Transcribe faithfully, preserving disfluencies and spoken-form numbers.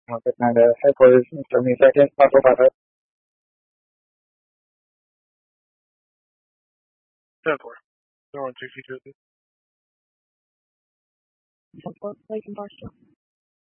Okay, and uh, headquarters, mister Misa, can you talk about that? Headquarters. No one takes each other. Support, like, impartial.